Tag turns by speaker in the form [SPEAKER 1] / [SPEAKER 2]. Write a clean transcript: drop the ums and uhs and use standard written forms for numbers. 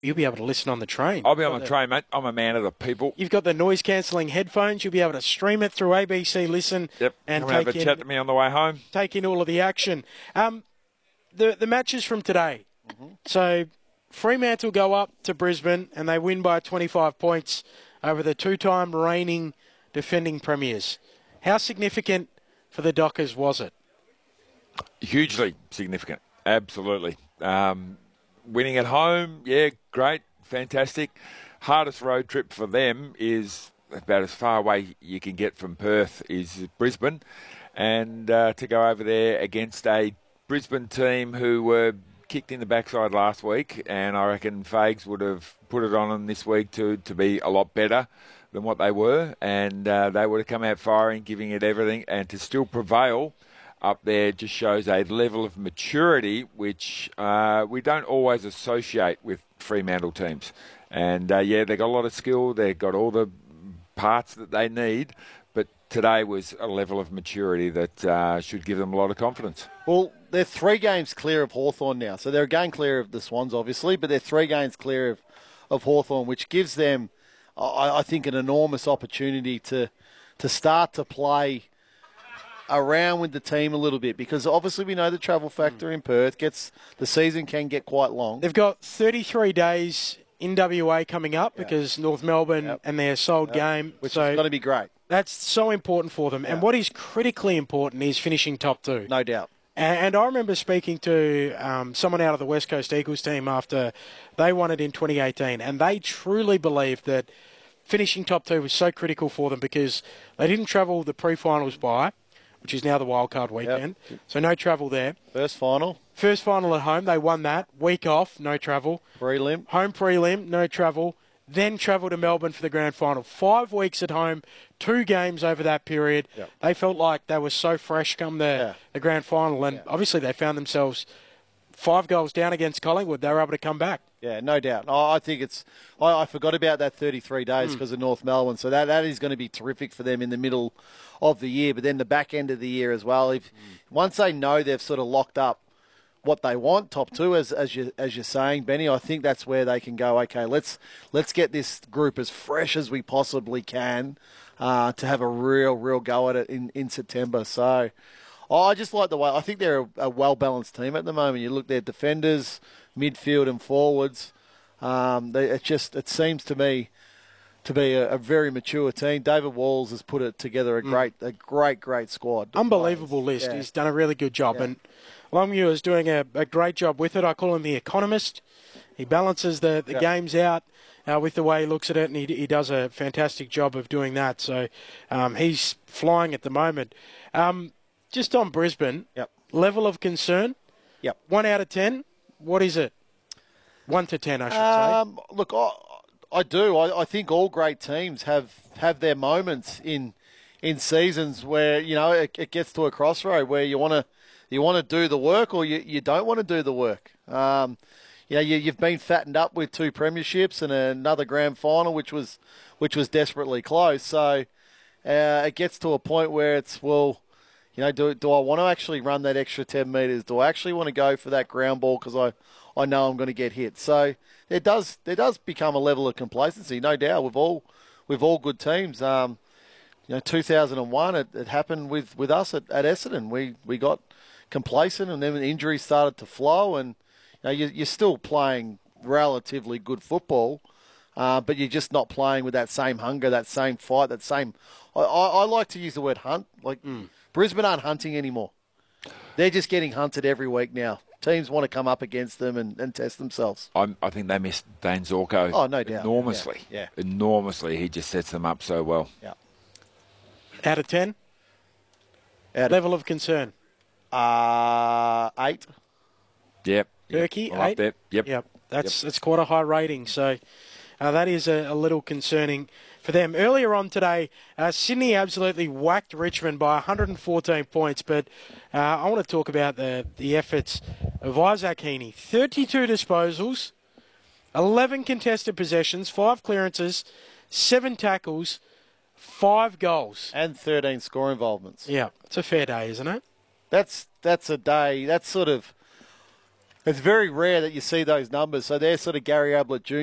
[SPEAKER 1] You'll be able to listen on the train.
[SPEAKER 2] I'll be on the train, mate. I'm a man of the people.
[SPEAKER 1] You've got the noise-cancelling headphones. You'll be able to stream it through ABC Listen.
[SPEAKER 2] Yep.
[SPEAKER 1] And
[SPEAKER 2] Come have a chat to me on the way home.
[SPEAKER 1] Take in all of the action. The matches from today. So Fremantle go up to Brisbane and they win by 25 points over the two-time reigning defending premiers. How significant for the Dockers was it?
[SPEAKER 2] Hugely significant. Absolutely. Winning at home, yeah, great, fantastic. Hardest road trip for them is about as far away you can get from Perth is Brisbane. And to go over there against a Brisbane team who were kicked in the backside last week, and I reckon Fags would have put it on them this week to be a lot better than what they were, and they would have come out firing, giving it everything, and to still prevail up there just shows a level of maturity which we don't always associate with Fremantle teams. And, they've got a lot of skill. They've got all the parts that they need. But today was a level of maturity that should give them a lot of confidence.
[SPEAKER 3] Well, they're 3 games clear of Hawthorn now. So they're a game clear of the Swans, obviously, but they're 3 games clear of Hawthorn, which gives them, I think, an enormous opportunity to start to play around with the team a little bit, because obviously we know the travel factor in Perth the season can get quite long.
[SPEAKER 1] They've got 33 days in WA coming up because North Melbourne and their sold game.
[SPEAKER 3] Which is going to be great.
[SPEAKER 1] That's so important for them. And what is critically important is finishing top 2.
[SPEAKER 3] No doubt.
[SPEAKER 1] And I remember speaking to someone out of the West Coast Eagles team after they won it in 2018, and they truly believed that finishing top 2 was so critical for them because they didn't travel the pre-finals bye, which is now the wildcard weekend. So no travel there.
[SPEAKER 3] First final
[SPEAKER 1] at home, they won that. Week off, no travel.
[SPEAKER 3] Prelim.
[SPEAKER 1] Home prelim, no travel. Then travel to Melbourne for the grand final. 5 weeks at home, 2 games over that period. They felt like they were so fresh come the grand final. And obviously they found themselves 5 goals down against Collingwood. They were able to come back.
[SPEAKER 3] Yeah, no doubt. I think I forgot about that 33 days because of North Melbourne. So that is going to be terrific for them in the middle of the year, but then the back end of the year as well. Once they know they've sort of locked up what they want, top 2, as you're saying, Benny, I think that's where they can go, okay, let's get this group as fresh as we possibly can to have a real go at it in September. So I just like the way, I think they're a well-balanced team at the moment. You look, their defenders, midfield and forwards. It seems to me to be a very mature team. David Walls has put it together a great squad.
[SPEAKER 1] Unbelievable list. Yeah. He's done a really good job. And Longmuir is doing a great job with it. I call him the economist. He balances the games out with the way he looks at it, and he does a fantastic job of doing that. So he's flying at the moment. Just on Brisbane, level of concern? 1 out of 10? What is it? 1 to 10, I should say.
[SPEAKER 3] Look, I do. I think all great teams have their moments in seasons where it gets to a crossroad where you want to do the work or you don't want to do the work. You've been fattened up with 2 premierships and another grand final, which was desperately close. So it gets to a point where it's do I want to actually run that extra 10 metres? Do I actually want to go for that ground ball because I know I'm going to get hit? So there does become a level of complacency, no doubt. We've all good teams. 2001 it happened with us at Essendon. We got complacent, and then injuries started to flow, and you're still playing relatively good football, but you're just not playing with that same hunger, that same fight, that same. I like to use the word hunt. Brisbane aren't hunting anymore. They're just getting hunted every week now. Teams want to come up against them and test themselves.
[SPEAKER 2] I think they missed Dane Zorko
[SPEAKER 3] no doubt.
[SPEAKER 2] Enormously.
[SPEAKER 3] Yeah.
[SPEAKER 2] Enormously. He just sets them up so well.
[SPEAKER 3] Yeah.
[SPEAKER 1] Out of 10? Level of concern?
[SPEAKER 3] 8.
[SPEAKER 2] Yep.
[SPEAKER 1] Turkey,
[SPEAKER 2] I'm
[SPEAKER 1] 8?
[SPEAKER 2] Up there. Yep.
[SPEAKER 1] That's quite a high rating. So that is a little concerning for them. Earlier on today, Sydney absolutely whacked Richmond by 114 points, but I want to talk about the efforts of Isaac Heaney. 32 disposals, 11 contested possessions, 5 clearances, 7 tackles, 5 goals.
[SPEAKER 3] And 13 score involvements.
[SPEAKER 1] Yeah, it's a fair day, isn't it?
[SPEAKER 3] That's a day. That's sort of It's very rare that you see those numbers. So they're sort of Gary Ablett Jr.